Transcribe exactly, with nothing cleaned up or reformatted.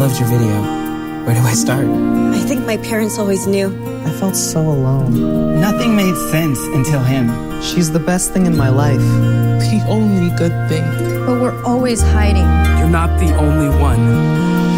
loved your video. Where do I start? I think my parents always knew. I felt so alone. Nothing made sense until him. She's the best thing in my life. The only good thing. But we're always hiding. You're not the only one.